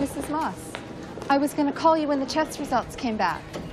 Mrs. Moss. I was going to call you when the chess results came back.